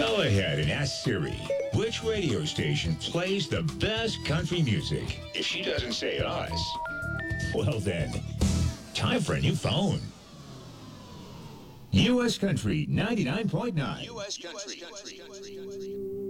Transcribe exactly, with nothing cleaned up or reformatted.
Go ahead and ask Siri which radio station plays the best country music. If she doesn't say us, well then, time for a new phone. U S Country ninety-nine point nine. U S Country.